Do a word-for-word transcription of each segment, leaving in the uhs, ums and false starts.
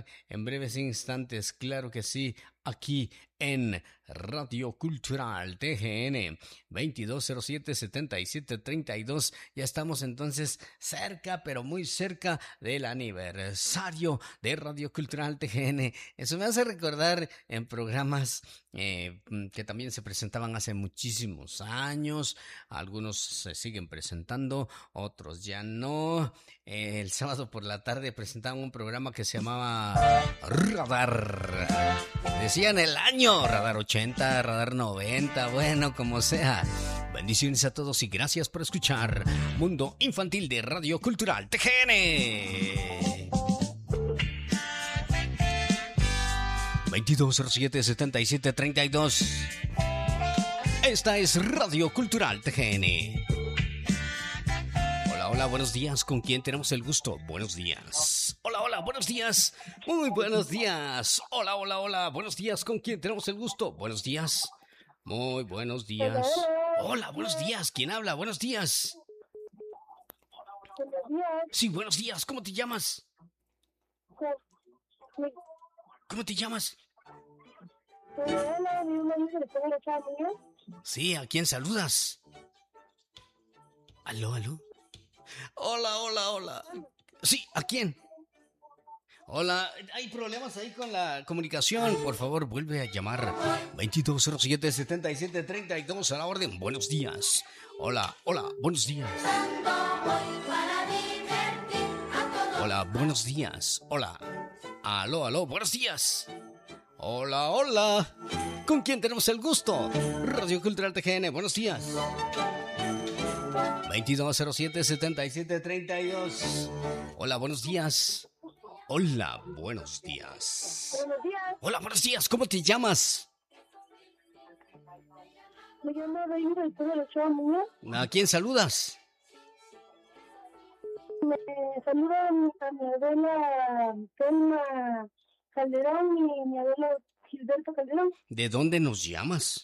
estar en breves instantes, claro que sí, aquí en Radio Cultural T G N veintidós cero siete, setenta y siete treinta y dos. Ya estamos entonces cerca, pero muy cerca del aniversario de Radio Cultural T G N. Eso me hace recordar en programas eh, que también se presentaban hace muchísimos años. Algunos se siguen presentando, otros ya no. Eh, el sábado por la tarde presentaban un programa que se llamaba Radar. Decían el año, Radar ochenta, Radar noventa, bueno, como sea. Bendiciones a todos y gracias por escuchar Mundo Infantil de Radio Cultural T G N. veintidós cero siete, setenta y siete treinta y dos. Esta es Radio Cultural T G N. Hola, hola, buenos días. ¿Con quién tenemos el gusto? Buenos días. Hola, hola, buenos días. Muy buenos días. Hola, hola, hola, buenos días. ¿Con quién tenemos el gusto? Buenos días. Muy buenos días. Hola, buenos días. ¿Quién habla? Buenos días. Buenos días. Sí, buenos días. ¿Cómo te llamas? ¿Cómo te llamas? Hola, mi nombre es Alejandra Chávez. Sí, ¿a quién saludas? ¿Aló, aló? Hola, hola, hola. Sí, ¿a quién? Hola, hay problemas ahí con la comunicación. Por favor, vuelve a llamar. veintidós cero siete, setenta y siete treinta y dos a la orden. Buenos días. Hola, hola, buenos días. Hola, buenos días. Hola. Aló, aló, buenos días. Hola, hola. ¿Con quién tenemos el gusto? Radio Cultural T G N, buenos días. veintidós cero siete, setenta y siete treinta y dos. Hola, buenos días. Hola, buenos días. Buenos días. Hola, buenos días. ¿Cómo te llamas? Me llamo Reina del Pueblo de Ochoa Muñoz. ¿A quién saludas? Me saluda a mi, a mi abuela Telma Calderón y mi abuelo Gilberto Calderón. ¿De dónde nos llamas?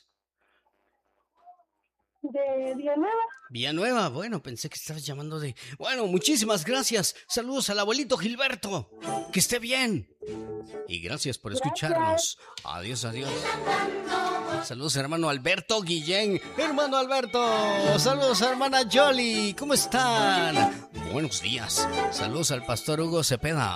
De Villanueva. Villanueva, bueno, pensé que estabas llamando de... Bueno, muchísimas gracias. Saludos al abuelito Gilberto. Que esté bien. Y gracias por escucharnos. Adiós, adiós. Saludos, hermano Alberto Guillén. Hermano Alberto. Saludos, hermana Jolly. ¿Cómo están? Buenos días. Saludos al pastor Hugo Cepeda.